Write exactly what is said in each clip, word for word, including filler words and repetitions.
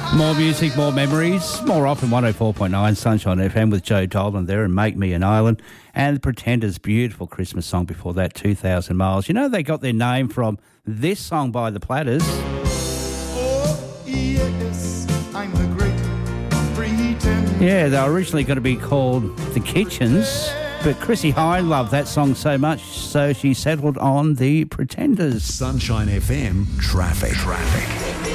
More music, more memories, more often one oh four point nine Sunshine F M with Joe Dolan there and Make Me an Island. And the Pretenders' beautiful Christmas song before that, two thousand miles. You know they got their name from this song by the Platters. Oh, yes, I'm the great pretender. Yeah, they were originally going to be called The Kitchens, but Chrissie Hynde loved that song so much, so she settled on The Pretenders. Sunshine F M Traffic. Traffic.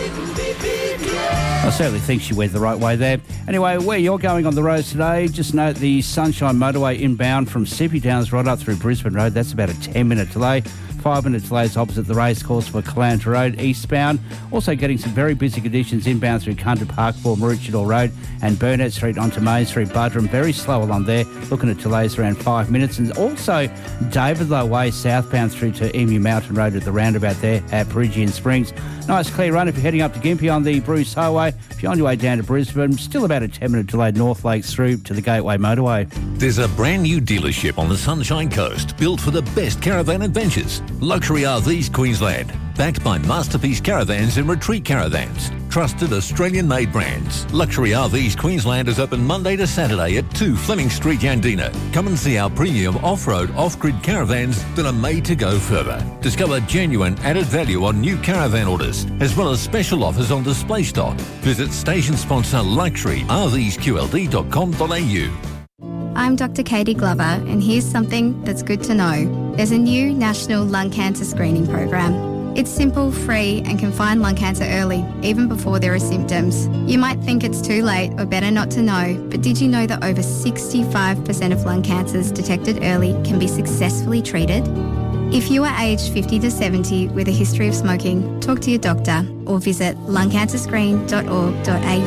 I certainly think she went the right way there. Anyway, where you're going on the roads today, just note the Sunshine Motorway inbound from Sippy Downs right up through Brisbane Road. That's about a ten-minute delay. Five-minute delays opposite the racecourse for Caloundra Road eastbound. Also getting some very busy conditions inbound through Kundra Park for Maroochydore Road and Burnett Street onto Main Street, Buderim. Very slow along there. Looking at delays around five minutes. And also Davidlow Way southbound through to Emu Mountain Road at the roundabout there at Bridgian Springs. Nice clear run if you're heading up to Gympie on the Bruce Highway. If you're on your way down to Brisbane, still about a ten-minute delay North Lakes through to the Gateway Motorway. There's a brand new dealership on the Sunshine Coast built for the best caravan adventures. Luxury R Vs Queensland, backed by Masterpiece Caravans and Retreat Caravans. Trusted Australian-made brands. Luxury R Vs Queensland is open Monday to Saturday at two Fleming Street, Yandina. Come and see our premium off-road, off-grid caravans that are made to go further. Discover genuine added value on new caravan orders, as well as special offers on display stock. Visit station sponsor luxury r vs q l d dot com dot a u. I'm Doctor Katie Glover, and here's something that's good to know. There's a new national lung cancer screening program. It's simple, free, and can find lung cancer early, even before there are symptoms. You might think it's too late or better not to know, but did you know that over sixty-five percent of lung cancers detected early can be successfully treated? If you are aged fifty to seventy with a history of smoking, talk to your doctor or visit lung cancer screen dot org dot a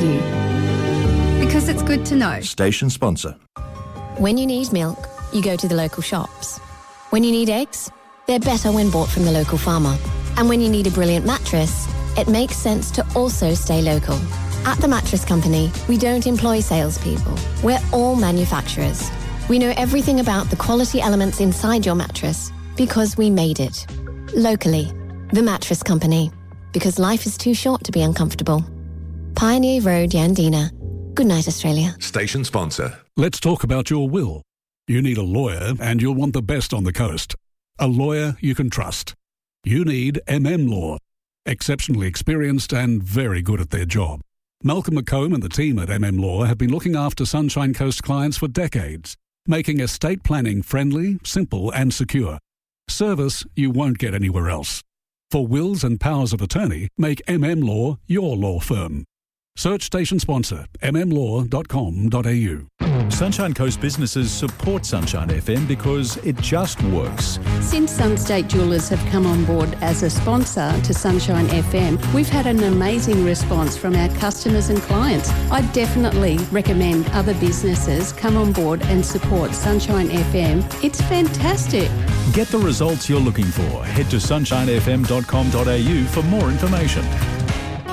u. Because it's good to know. Station sponsor. When you need milk, you go to the local shops. When you need eggs, they're better when bought from the local farmer. And when you need a brilliant mattress, it makes sense to also stay local. At The Mattress Company, we don't employ salespeople. We're all manufacturers. We know everything about the quality elements inside your mattress because we made it. Locally, The Mattress Company. Because life is too short to be uncomfortable. Pioneer Road, Yandina. Good night, Australia. Station sponsor. Let's talk about your will. You need a lawyer and you'll want the best on the coast. A lawyer you can trust. You need M M Law. Exceptionally experienced and very good at their job. Malcolm McComb and the team at M M Law have been looking after Sunshine Coast clients for decades, making estate planning friendly, simple and secure. Service you won't get anywhere else. For wills and powers of attorney, make M M Law your law firm. Search station sponsor m m law dot com dot a u. Sunshine Coast businesses support Sunshine F M because it just works. Since Sunstate Jewellers have come on board as a sponsor to Sunshine F M, we've had an amazing response from our customers and clients. I definitely recommend other businesses come on board and support Sunshine F M. It's fantastic. Get the results you're looking for. Head to sunshine f m dot com dot a u for more information.